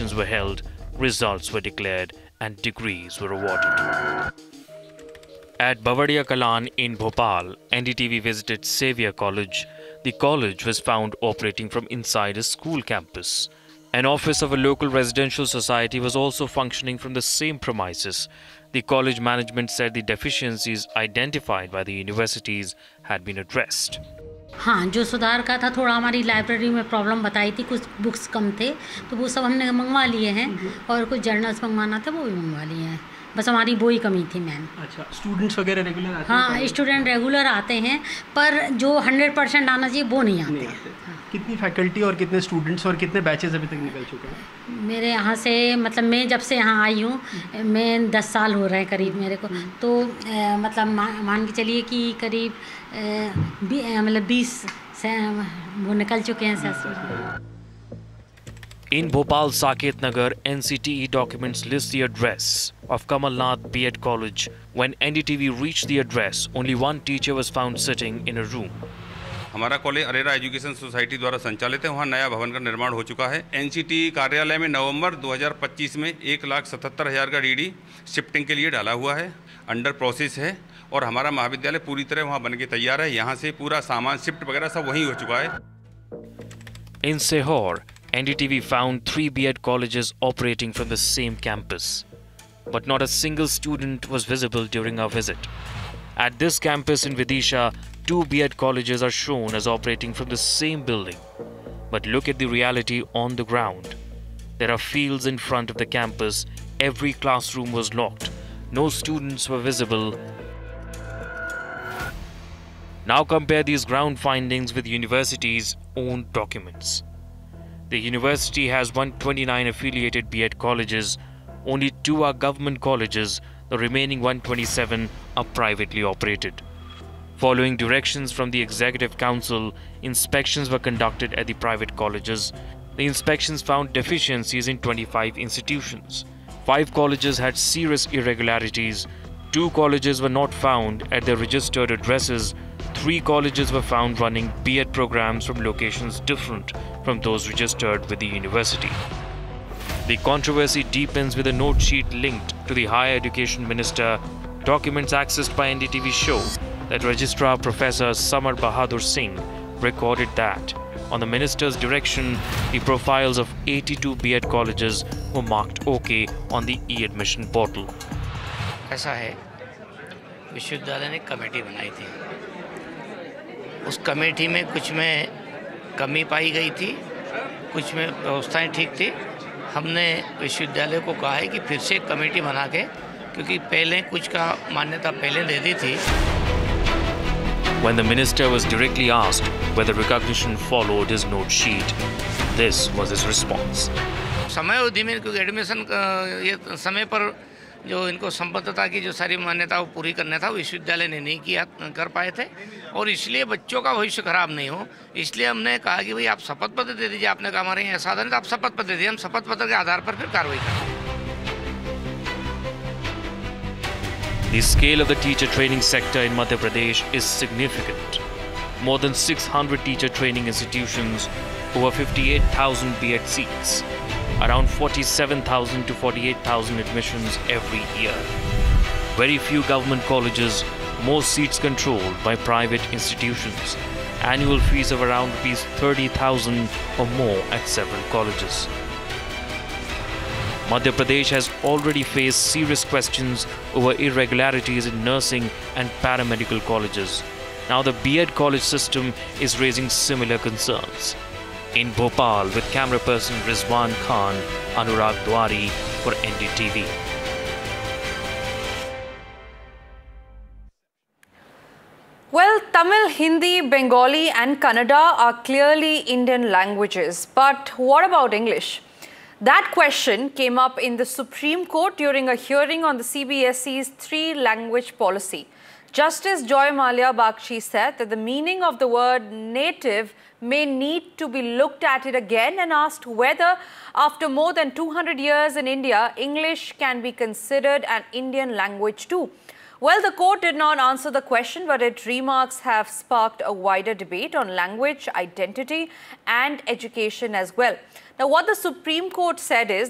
examinations were held, results were declared, and degrees were awarded. At Bavadia Kalan in Bhopal, NDTV visited Xavier College. The college was found operating from inside a school campus. An office of a local residential society was also functioning from the same premises. The college management said the deficiencies identified by the universities had been addressed. हाँ, जो सुधार का था, थोड़ा हमारी library में problem बताई थी, कुछ बुक्स कम थे, तो वो सब हमने मंगवा लिए हैं और कुछ जर्नल्स मंगवाना था, वो भी मंगवा लिए हैं. बस हमारी वो ही कमी थी मैम. अच्छा, स्टूडेंट्स वगैरह रेगुलर आते हैं? हाँ, स्टूडेंट रेगुलर आते हैं, पर जो 100% आना चाहिए वो नहीं आते. हाँ. कितनी फैकल्टी और कितने स्टूडेंट्स और कितने बैचेस अभी तक निकल चुके हैं? मेरे यहाँ से, मतलब मैं जब से यहाँ आई हूँ, मैं 10 साल हो रहे हैं करीब मेरे को, तो मतलब मान के चलिए कि करीब 20 से वो निकल चुके हैं sir. In Bhopal Saket Nagar, NCTE documents list the address of Kamal Nath B.Ed College. When NDTV reached the address, only one teacher was found sitting in a room. हमारा कॉलेज अरेरा एजुकेशन सोसाइटी द्वारा संचालित है. वहाँ नया भवन का निर्माण हो चुका है. NCTE कार्यालय में नवंबर 2025 में 1,77,000 का डीडी शिफ्टिंग के लिए डाला हुआ है, अंडर प्रोसेस है, और हमारा महाविद्यालय पूरी तरह वहाँ बन के तैयार है. यहाँ से पूरा सामान शिफ्ट वगैरह सब वहीं हो चुका है. In Sehor, NDTV found 3 B.Ed colleges operating from the same campus. But not a single student was visible during our visit. At this campus in Vidisha, 2 B.Ed colleges are shown as operating from the same building. But look at the reality on the ground. There are fields in front of the campus. Every classroom was locked. No students were visible. Now compare these ground findings with university's own documents. The university has 129 affiliated B.Ed colleges. Only 2 are government colleges. The remaining 127 are privately operated. Following directions from the Executive Council, inspections were conducted at the private colleges. The inspections found deficiencies in 25 institutions. 5 colleges had serious irregularities. 2 colleges were not found at their registered addresses. 3 colleges were found running B.Ed programs from locations different from those registered with the university. The controversy deepens with a note sheet linked to the Higher Education Minister. Documents accessed by NDTV show that Registrar Professor Samar Bahadur Singh recorded that, on the Minister's direction, the profiles of 82 B.Ed colleges were marked OK on the e-admission portal. ऐसा है, विश्वविद्यालय ने committee बनाई थी. उस committee में कुछ में कमी पाई गई थी, कुछ में व्यवस्थाएं ठीक थी. हमने विश्वविद्यालय को कहा है कि फिर से एक कमेटी बना के, क्योंकि पहले कुछ का मान्यता पहले दे दी थी. When the minister was directly asked whether recognition followed his note sheet, this was his response. समय अवधि में क्योंकि एडमिशन ये समय पर जो इनको संबद्धता की जो सारी मान्यता वो पूरी करना था, विश्वविद्यालय ने नहीं किया कर पाए थे, और इसलिए बच्चों का भविष्य खराब नहीं हो, इसलिए हमने कहा कि भाई आप शपथ पत्र दे दीजिए. आपने कहा हमारे यहाँ साधन है तो आप शपथ पत्र दे दीजिए, हम शपथ पत्र के आधार पर फिर कार्रवाई करेंगे. The scale of the teacher training sector in Madhya Pradesh is significant. More than 600 teacher training institutions, over 58,000 B.Ed seats, around 47,000 to 48,000 admissions every year. Very few government colleges, most seats controlled by private institutions. Annual fees of around Rs 30,000 or more at several colleges. Madhya Pradesh has already faced serious questions over irregularities in nursing and paramedical colleges. Now the B.Ed college system is raising similar concerns. In Bhopal, with camera person Rizwan Khan, Anurag Dwari for NDTV. Well, Tamil, Hindi, Bengali and Kannada are clearly Indian languages. But what about English? That question came up in the Supreme Court during a hearing on the CBSE's 3-language policy. Justice Joy Malia Bakshi said that the meaning of the word native may need to be looked at it again, and asked whether, after more than 200 years in India, English can be considered an Indian language too. Well, the court did not answer the question, but its remarks have sparked a wider debate on language, identity and education as well. Now, what the Supreme Court said is